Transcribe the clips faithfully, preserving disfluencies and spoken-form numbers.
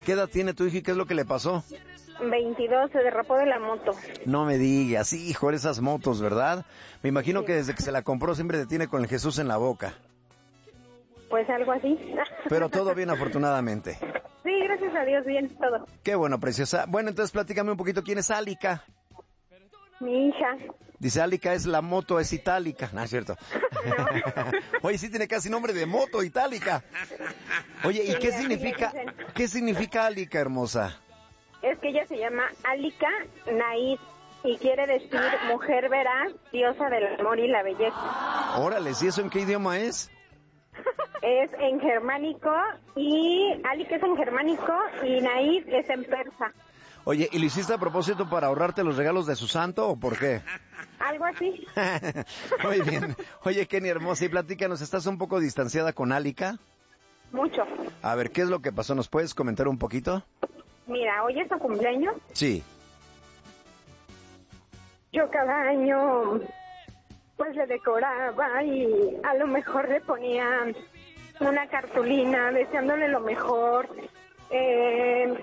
¿Qué edad tiene tu hija y qué es lo que le pasó? veintidós, se derrapó de la moto. No me digas, hijo, esas motos, ¿verdad? Me imagino Sí. que desde que se la compró siempre te tiene con el Jesús en la boca. Pues algo así. Pero todo bien, afortunadamente. Sí, gracias a Dios, bien, todo. Qué bueno, preciosa. Bueno, entonces platícame un poquito, ¿quién es Álica? Mi hija. Dice, Álica es la moto, es itálica. No, es cierto. No. Oye, sí tiene casi nombre de moto, itálica. Oye, ¿y Sí, qué así significa, le dicen. qué significa Álica, hermosa? Es que ella se llama Álica Naid y quiere decir mujer veraz, diosa del amor y la belleza. Órale, ¿y eso en qué idioma es? Es en germánico y Álica es en germánico y Naid es en persa. Oye, ¿y lo hiciste a propósito para ahorrarte los regalos de su santo o por qué? Algo así. Muy bien. Oye, Kenny, hermosa, y platícanos, ¿estás un poco distanciada con Álica? Mucho. A ver, ¿qué es lo que pasó? ¿Nos puedes comentar un poquito? Mira, hoy es su cumpleaños. Sí. Yo cada año pues le decoraba y a lo mejor le ponía una cartulina deseándole lo mejor. Eh,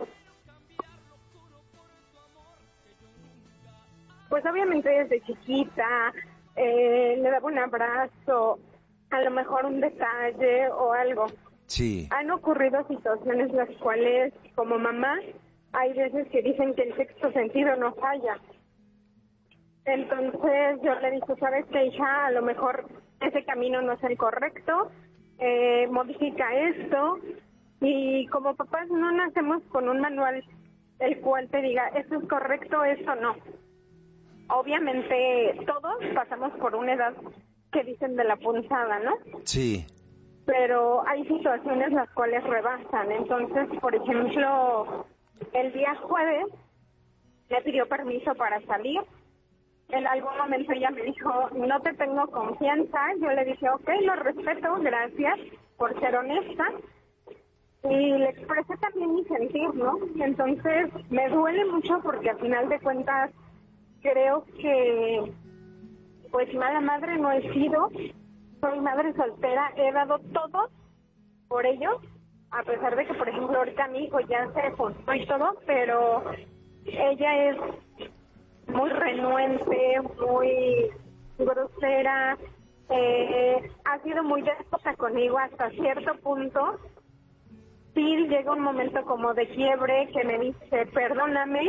pues obviamente desde chiquita eh, le daba un abrazo, a lo mejor un detalle o algo. Sí. Han ocurrido situaciones las cuales como mamá hay veces que dicen que el sexto sentido no falla. Entonces yo le dije, ¿sabes qué, hija? A lo mejor ese camino no es el correcto, eh, modifica esto. Y como papás no nacemos con un manual el cual te diga, esto es correcto, esto no. Obviamente todos pasamos por una edad que dicen de la punzada, ¿no? Sí. Pero hay situaciones las cuales rebasan. Entonces, por ejemplo, el día jueves le pidió permiso para salir. En algún momento ella me dijo, no te tengo confianza. Yo le dije, ok, lo respeto, gracias por ser honesta. Y le expresé también mi sentir, ¿no? Entonces, me duele mucho porque al final de cuentas creo que, pues, mala madre no he sido. Soy madre soltera, he dado todo por ellos, a pesar de que, por ejemplo, ahorita mi hijo ya se juntó y todo, pero ella es muy renuente, muy grosera, eh, ha sido muy déspota conmigo hasta cierto punto. Sí, llega un momento como de quiebre que me dice, perdóname,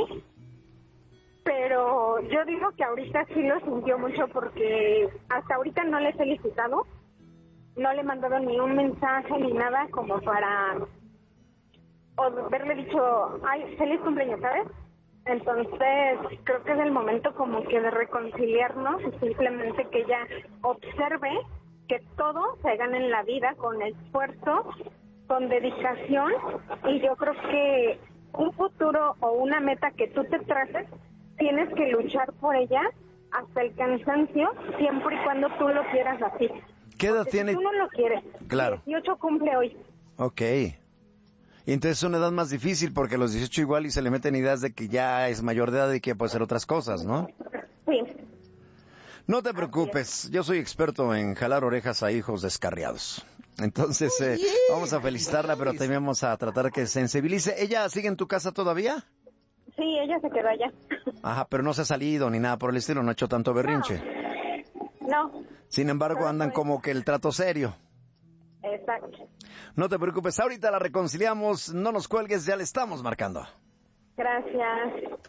pero yo digo que ahorita sí lo sintió mucho porque hasta ahorita no le he felicitado, no le he mandado ni un mensaje ni nada como para o haberle dicho, ay, feliz cumpleaños, ¿sabes? Entonces creo que es el momento como que de reconciliarnos y simplemente que ella observe que todo se gana en la vida con esfuerzo, con dedicación, y yo creo que un futuro o una meta que tú te traces tienes que luchar por ella hasta el cansancio, siempre y cuando tú lo quieras así. ¿Qué edad Porque tiene? Si tú no lo quieres. Claro. dieciocho cumple hoy. Ok. Y entonces es una edad más difícil porque a los dieciocho igual y se le meten ideas de que ya es mayor de edad y que puede hacer otras cosas, ¿no? Sí. No te preocupes, yo soy experto en jalar orejas a hijos descarriados. Entonces, eh, vamos a felicitarla, pero también vamos a tratar que se sensibilice. ¿Ella sigue en tu casa todavía? Sí, ella se quedó allá. Ajá, pero no se ha salido ni nada por el estilo, no ha hecho tanto berrinche. No. Sin embargo, andan como que el trato serio. Exacto. No te preocupes, ahorita la reconciliamos, no nos cuelgues, ya le estamos marcando. Gracias.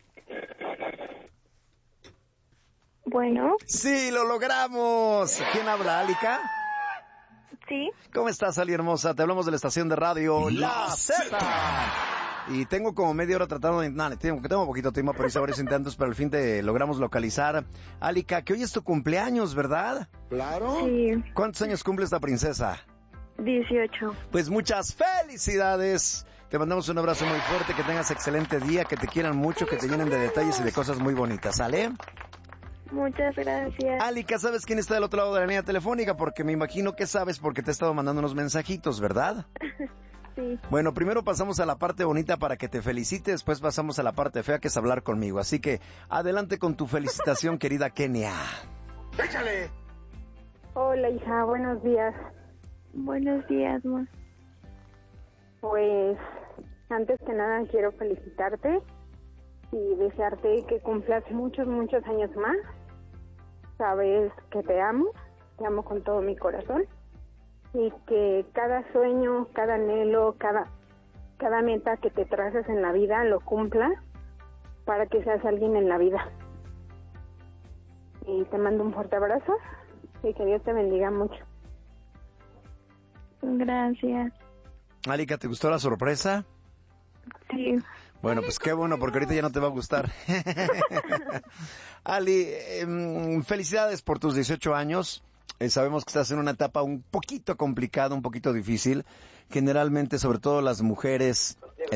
Bueno. ¡Sí, lo logramos! ¿Quién habla, Álica? Sí. ¿Cómo estás, Ali hermosa? Te hablamos de la estación de radio La Z. Y tengo como media hora tratando de... No, tengo, tengo poquito tiempo, pero hice varios intentos, pero al fin te logramos localizar. Álica, que hoy es tu cumpleaños, ¿verdad? Claro. Sí. ¿Cuántos años cumple esta princesa? dieciocho. Pues muchas felicidades. Te mandamos un abrazo muy fuerte, que tengas excelente día, que te quieran mucho, que te llenen de detalles y de cosas muy bonitas, ¿sale? Muchas gracias. Álica, ¿sabes quién está del otro lado de la línea telefónica? Porque me imagino que sabes porque te he estado mandando unos mensajitos, ¿verdad? Sí. Bueno, primero pasamos a la parte bonita para que te felicite, después pasamos a la parte fea que es hablar conmigo. Así que adelante con tu felicitación, querida Kenia. ¡Échale! Hola, hija, buenos días. Buenos días, ma. Pues Antes que nada quiero felicitarte y desearte que cumplas muchos, muchos años más. Sabes que te amo, te amo con todo mi corazón y que cada sueño, cada anhelo, cada, cada meta que te traces en la vida lo cumplas para que seas alguien en la vida. Y te mando un fuerte abrazo y que Dios te bendiga mucho. Gracias. Alika, ¿te gustó la sorpresa? Sí. Bueno, pues qué bueno, porque ahorita ya no te va a gustar. Ali, eh, felicidades por tus dieciocho años. Eh, sabemos que estás en una etapa un poquito complicada, un poquito difícil. Generalmente, sobre todo las mujeres,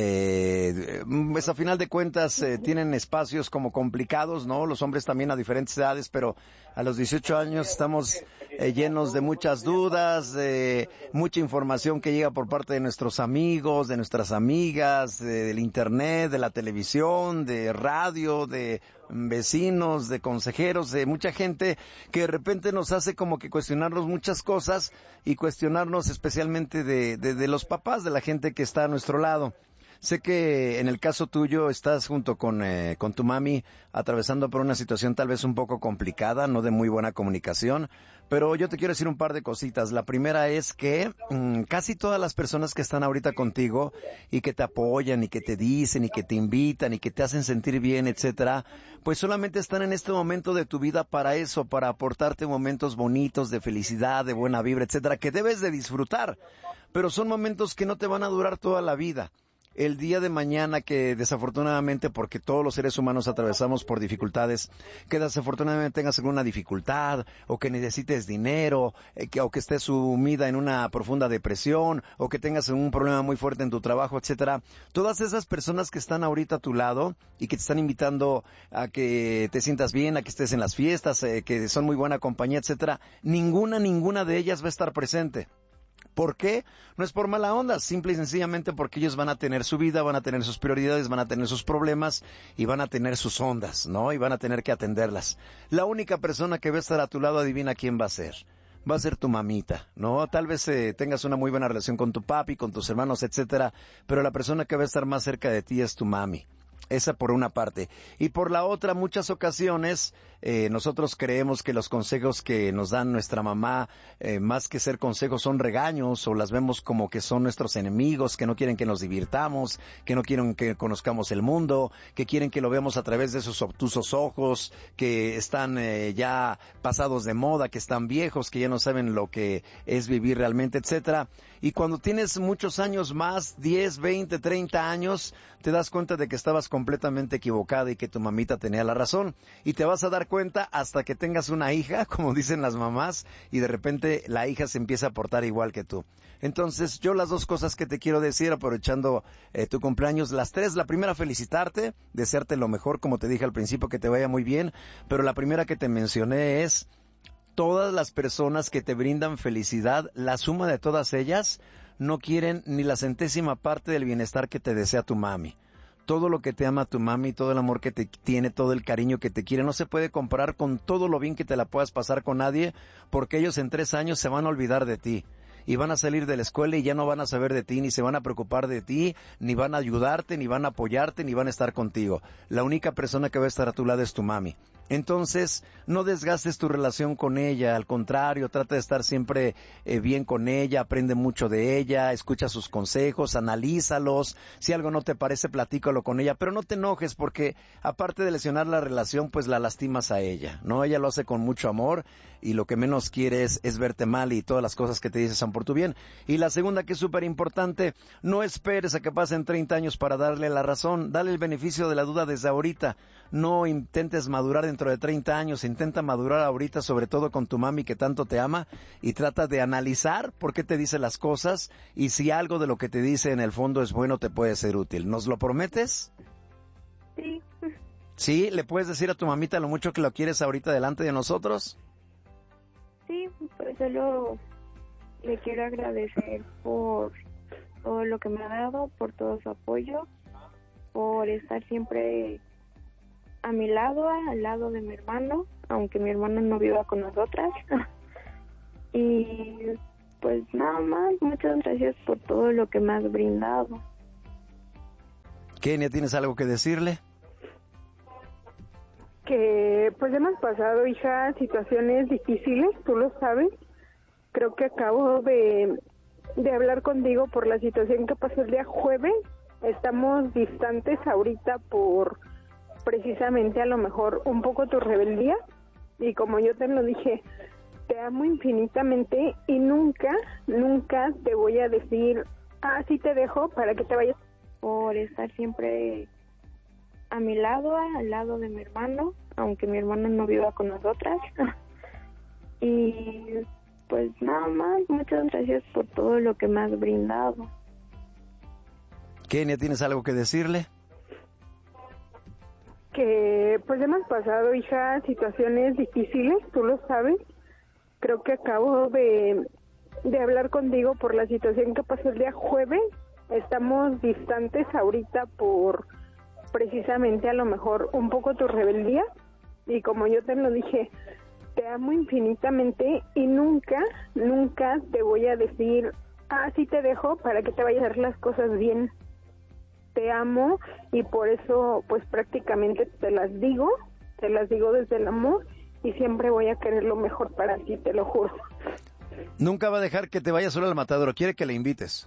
eh, pues a final de cuentas eh, tienen espacios como complicados, ¿no? Los hombres también a diferentes edades, pero a los dieciocho años estamos eh, llenos de muchas dudas, de mucha información que llega por parte de nuestros amigos, de nuestras amigas, de, del internet, de la televisión, de radio, de vecinos, de consejeros, de mucha gente que de repente nos hace como que cuestionarnos muchas cosas y cuestionarnos especialmente de, de, de los papás, de la gente que está a nuestro lado. Sé que en el caso tuyo estás junto con, eh, con tu mami atravesando por una situación tal vez un poco complicada, no de muy buena comunicación, pero yo te quiero decir un par de cositas. La primera es que mmm, casi todas las personas que están ahorita contigo y que te apoyan y que te dicen y que te invitan y que te hacen sentir bien, etcétera, pues solamente están en este momento de tu vida para eso, para aportarte momentos bonitos de felicidad, de buena vibra, etcétera, que debes de disfrutar, pero son momentos que no te van a durar toda la vida. El día de mañana que desafortunadamente, porque todos los seres humanos atravesamos por dificultades, que desafortunadamente tengas alguna dificultad, o que necesites dinero, eh, que, o que estés sumida en una profunda depresión, o que tengas un problema muy fuerte en tu trabajo, etcétera. Todas esas personas que están ahorita a tu lado y que te están invitando a que te sientas bien, a que estés en las fiestas, eh, que son muy buena compañía, etcétera, ninguna, ninguna de ellas va a estar presente. ¿Por qué? No es por mala onda, simple y sencillamente porque ellos van a tener su vida, van a tener sus prioridades, van a tener sus problemas y van a tener sus ondas, ¿no? Y van a tener que atenderlas. La única persona que va a estar a tu lado, adivina quién va a ser. Va a ser tu mamita, ¿no? Tal vez eh, tengas una muy buena relación con tu papi, con tus hermanos, etcétera, pero la persona que va a estar más cerca de ti es tu mami. Esa por una parte. Y por la otra, muchas ocasiones eh, nosotros creemos que los consejos que nos dan nuestra mamá, eh, más que ser consejos, son regaños, o las vemos como que son nuestros enemigos, que no quieren que nos divirtamos, que no quieren que conozcamos el mundo, que quieren que lo veamos a través de esos obtusos ojos, que están eh, ya pasados de moda, que están viejos, que ya no saben lo que es vivir realmente, etcétera. Y cuando tienes muchos años más, diez, veinte, treinta años, te das cuenta de que estabas completamente equivocada y que tu mamita tenía la razón. Y te vas a dar cuenta hasta que tengas una hija, como dicen las mamás, y de repente la hija se empieza a portar igual que tú. Entonces, yo las dos cosas que te quiero decir, aprovechando eh, tu cumpleaños, las tres, la primera, felicitarte, desearte lo mejor, como te dije al principio, que te vaya muy bien, pero la primera que te mencioné es: todas las personas que te brindan felicidad, la suma de todas ellas, no quieren ni la centésima parte del bienestar que te desea tu mami. Todo lo que te ama tu mami, todo el amor que te tiene, todo el cariño que te quiere, no se puede comparar con todo lo bien que te la puedas pasar con nadie, porque ellos en tres años se van a olvidar de ti. Y van a salir de la escuela y ya no van a saber de ti, ni se van a preocupar de ti, ni van a ayudarte, ni van a apoyarte, ni van a estar contigo. La única persona que va a estar a tu lado es tu mami. Entonces, no desgastes tu relación con ella, al contrario, trata de estar siempre eh, bien con ella, aprende mucho de ella, escucha sus consejos, analízalos, si algo no te parece, platícalo con ella, pero no te enojes porque aparte de lesionar la relación, pues la lastimas a ella, ¿no? Ella lo hace con mucho amor y lo que menos quiere es, es verte mal, y todas las cosas que te dice son por tu bien. Y la segunda, que es súper importante, no esperes a que pasen treinta años para darle la razón, dale el beneficio de la duda desde ahorita, no intentes madurar dentro de treinta años, intenta madurar ahorita, sobre todo con tu mami que tanto te ama, y trata de analizar por qué te dice las cosas, y si algo de lo que te dice en el fondo es bueno, te puede ser útil. ¿Nos lo prometes? Sí. ¿Sí? ¿Le puedes decir a tu mamita lo mucho que lo quieres ahorita delante de nosotros? Sí, pues solo le quiero agradecer por todo lo que me ha dado, por todo su apoyo, por estar siempre a mi lado, al lado de mi hermano, aunque mi hermano no viva con nosotras. Y pues nada más, muchas gracias por todo lo que me has brindado. Kenia, ¿tienes algo que decirle? Que pues hemos pasado, hija, situaciones difíciles, tú lo sabes. Creo que acabo de, de hablar contigo por la situación que pasó el día jueves. Estamos distantes ahorita por precisamente a lo mejor un poco tu rebeldía. Y como yo te lo dije, te amo infinitamente y nunca, nunca te voy a decir, ah, sí te dejo para que te vayas. Por estar siempre a mi lado, al lado de mi hermano, aunque mi hermano no viva con nosotras. Y pues nada más, muchas gracias por todo lo que me has brindado. Kenia, ¿tienes algo que decirle? Que pues hemos pasado, hija, situaciones difíciles, tú lo sabes. Creo que acabo de, de hablar contigo por la situación que pasó el día jueves. Estamos distantes ahorita por precisamente a lo mejor un poco tu rebeldía. Y como yo te lo dije, te amo infinitamente y nunca, nunca te voy a decir, ah, sí te dejo para que te vayas a hacer las cosas bien. Te amo y por eso pues prácticamente te las digo, te las digo desde el amor y siempre voy a querer lo mejor para ti, te lo juro. Nunca va a dejar que te vayas sola al matadero, quiere que le invites.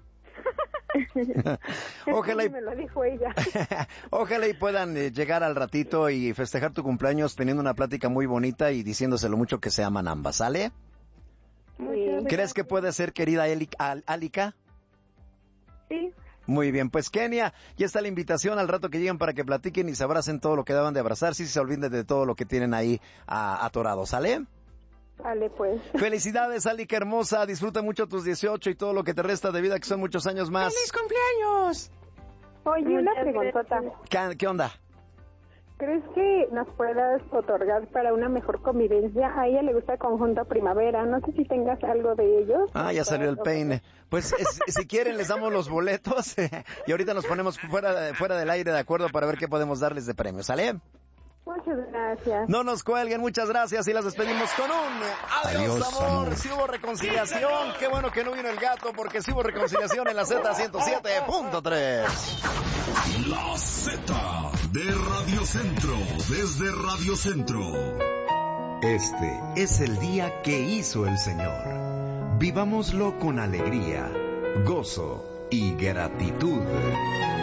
Ojalá y... me lo dijo ella. Ojalá y puedan eh, llegar al ratito y festejar tu cumpleaños teniendo una plática muy bonita y diciéndose lo mucho que se aman ambas, ¿sale? Sí. ¿Crees que puede ser, querida Eli- Al- Alika? Sí. Muy bien, pues Kenia, ya está la invitación al rato que lleguen para que platiquen y se abracen todo lo que daban de abrazar, si se olviden de todo lo que tienen ahí a, atorado, ¿sale? Vale, pues. Felicidades, Alika hermosa, disfruta mucho tus dieciocho y todo lo que te resta de vida, que son muchos años más. ¡Feliz cumpleaños! Oye, una Muchas preguntota. ¿Qué, qué onda? ¿Crees que nos puedas otorgar para una mejor convivencia? A ella le gusta Conjunto Primavera. No sé si tengas algo de ellos. Ah, ya salió el peine. Pues es, si quieren les damos los boletos y ahorita nos ponemos fuera, de, fuera del aire de acuerdo para ver qué podemos darles de premio, ¿sale? Muchas gracias. No nos cuelguen, muchas gracias y las despedimos con un adiós, Adiós, amor. amor. Si hubo reconciliación, qué bueno que no vino el gato porque si hubo reconciliación en la Z ciento siete punto tres. La Z de Radio Centro, desde Radio Centro. Este es el día que hizo el Señor. Vivámoslo con alegría, gozo y gratitud.